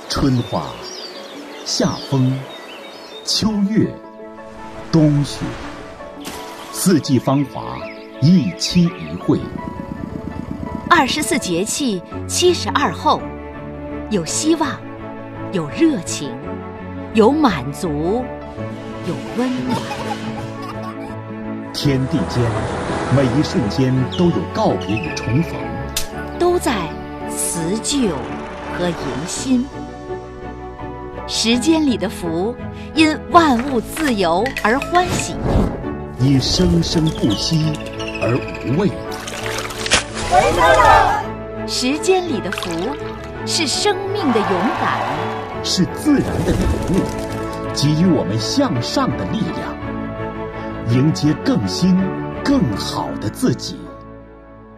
春花、夏风、秋月、冬雪，四季芳华，一期一会。 24节气72候，有希望，有热情，有满足，有温暖。 天地间，每一瞬间都有告别与重逢， 都在辞旧和迎新。时间里的福，因万物自由而欢喜， 因生生不息而无畏。 时间里的福，是生命的勇敢， 是自然的礼物，给予我们向上的力量，迎接更新、更好的自己。